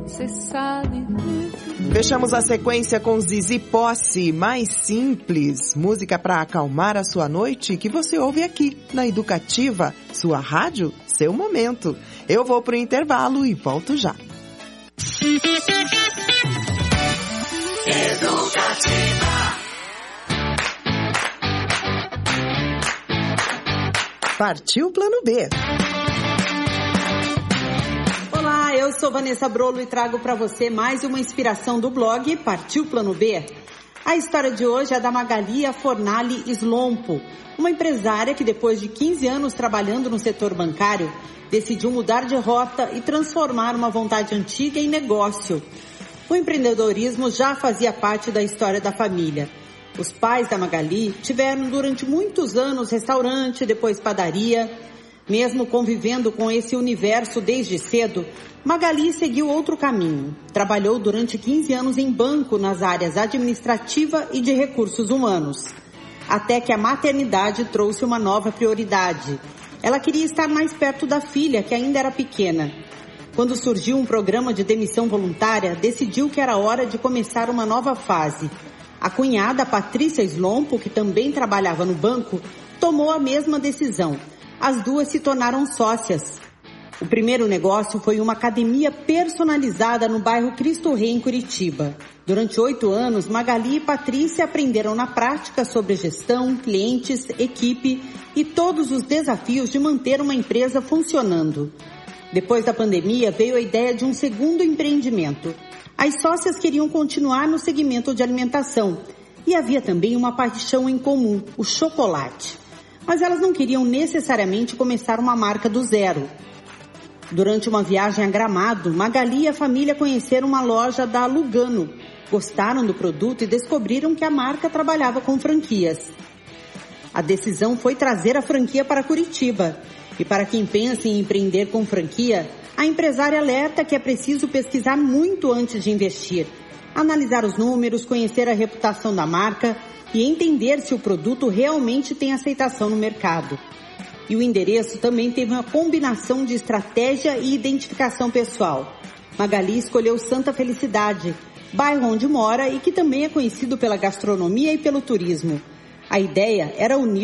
Você sabe. Fechamos a sequência com Zizi Posse, Mais Simples, música para acalmar a sua noite, que você ouve aqui na Educativa, sua rádio, seu momento. Eu vou pro intervalo e volto já. Educativa. Partiu Plano B. Olá, eu sou Vanessa Brolo e trago para você mais uma inspiração do blog Partiu Plano B. A história de hoje é da Magalia Fornali Slompo, uma empresária que depois de 15 anos trabalhando no setor bancário, decidiu mudar de rota e transformar uma vontade antiga em negócio. O empreendedorismo já fazia parte da história da família. Os pais da Magali tiveram durante muitos anos restaurante, depois padaria. Mesmo convivendo com esse universo desde cedo, Magali seguiu outro caminho. Trabalhou durante 15 anos em banco nas áreas administrativa e de recursos humanos. Até que a maternidade trouxe uma nova prioridade. Ela queria estar mais perto da filha, que ainda era pequena. Quando surgiu um programa de demissão voluntária, decidiu que era hora de começar uma nova fase. A cunhada, Patrícia Slompo, que também trabalhava no banco, tomou a mesma decisão. As duas se tornaram sócias. O primeiro negócio foi uma academia personalizada no bairro Cristo Rei, em Curitiba. Durante 8 anos, Magali e Patrícia aprenderam na prática sobre gestão, clientes, equipe e todos os desafios de manter uma empresa funcionando. Depois da pandemia, veio a ideia de um segundo empreendimento. As sócias queriam continuar no segmento de alimentação e havia também uma paixão em comum, o chocolate. Mas elas não queriam necessariamente começar uma marca do zero. Durante uma viagem a Gramado, Magali e a família conheceram uma loja da Lugano. Gostaram do produto e descobriram que a marca trabalhava com franquias. A decisão foi trazer a franquia para Curitiba. E para quem pensa em empreender com franquia, a empresária alerta que é preciso pesquisar muito antes de investir, analisar os números, conhecer a reputação da marca e entender se o produto realmente tem aceitação no mercado. E o endereço também teve uma combinação de estratégia e identificação pessoal. Magali escolheu Santa Felicidade, bairro onde mora e que também é conhecido pela gastronomia e pelo turismo. A ideia era unir